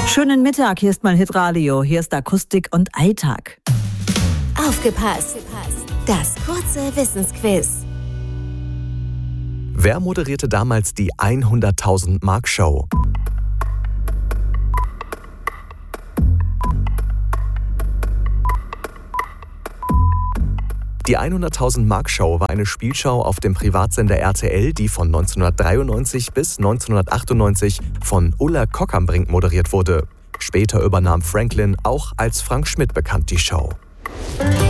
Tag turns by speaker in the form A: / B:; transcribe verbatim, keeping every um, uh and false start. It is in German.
A: Schönen Mittag, hier ist mal Hitradio, hier ist Akustik und Alltag.
B: Aufgepasst! Das kurze Wissensquiz.
C: Wer moderierte damals die hunderttausend Mark Show? Die hunderttausend Mark Show war eine Spielschau auf dem Privatsender R T L, die von neunzehnhundertdreiundneunzig bis neunzehnhundertachtundneunzig von Ulla Kock-am-Brink moderiert wurde. Später übernahm Franklin, auch als Frank Schmidt bekannt, die Show.